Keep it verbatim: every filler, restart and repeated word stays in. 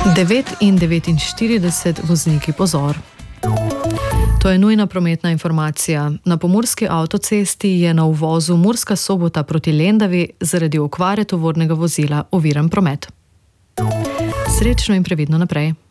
devet in devetinštirideset, vozniki pozor. To je nujna prometna informacija. Na pomurski avtocesti je na uvozu Murska Sobota proti Lendavi zaradi okvare tovornega vozila oviran promet. Srečno in previdno naprej.